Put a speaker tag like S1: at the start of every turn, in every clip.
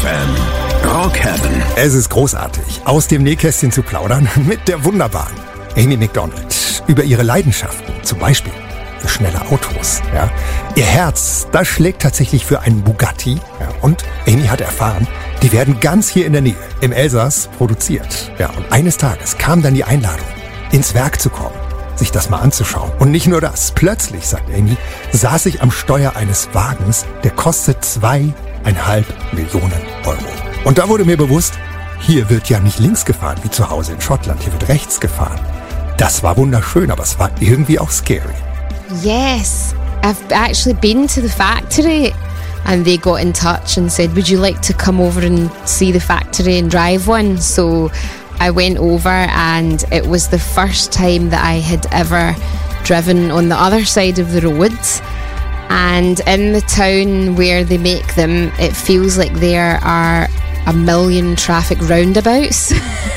S1: FM. Rock Heaven.
S2: Es ist großartig, aus dem Nähkästchen zu plaudern mit der wunderbaren Amy Macdonald über ihre Leidenschaften, zum Beispiel für schnelle Autos. Ja. Ihr Herz, das schlägt tatsächlich für einen Bugatti. Ja. Und Amy hat erfahren, die werden ganz hier in der Nähe, im Elsass, produziert. Ja. Und eines Tages kam dann die Einladung, ins Werk zu kommen, sich das mal anzuschauen. Und nicht nur das. Plötzlich, sagt Amy, saß ich am Steuer eines Wagens, der kostet 2,5 Millionen Euro. Und da wurde mir bewusst, hier wird ja nicht links gefahren, wie zu Hause in Schottland. Hier wird rechts gefahren. Das war wunderschön, aber es war irgendwie auch scary.
S3: Yes, I've actually been to the factory and they got in touch and said, would you like to come over and see the factory and drive one? So I went over and it was the first time that I had ever driven on the other side of the road. And in the town where they make them, it feels like there are 1 million traffic roundabouts.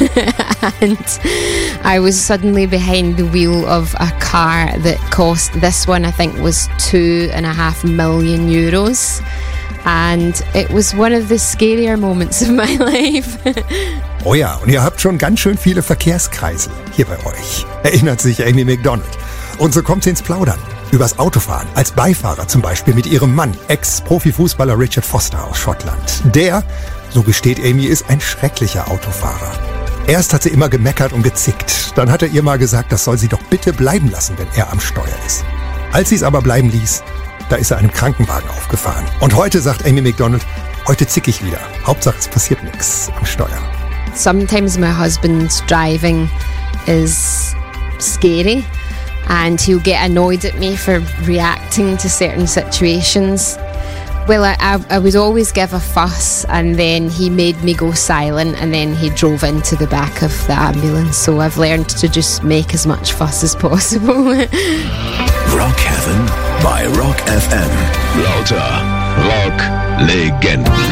S3: And I was suddenly behind the wheel of a car that cost, this one I think was 2.5 million euros. And it was one of the scarier moments of my life.
S2: Oh ja, und ihr habt schon ganz schön viele Verkehrskreisel hier bei euch, erinnert sich Amy Macdonald. Und so kommt sie ins Plaudern. Übers Autofahren, als Beifahrer zum Beispiel mit ihrem Mann, Ex-Profifußballer Richard Foster aus Schottland. Der, so gesteht Amy, ist ein schrecklicher Autofahrer. Erst hat sie immer gemeckert und gezickt. Dann hat er ihr mal gesagt, das soll sie doch bitte bleiben lassen, wenn er am Steuer ist. Als sie es aber bleiben ließ, da ist er einem Krankenwagen aufgefahren. Und heute, sagt Amy Macdonald, heute zick ich wieder. Hauptsache es passiert nichts am Steuer.
S3: Sometimes my husband's driving is scary and he'll get annoyed at me for reacting to certain situations. Well, I would always give a fuss and then he made me go silent and then he drove into the back of the ambulance. So I've learned to just make as much fuss as possible.
S1: Rock Heaven bei Rock FM. Lauter Rock-Legenden.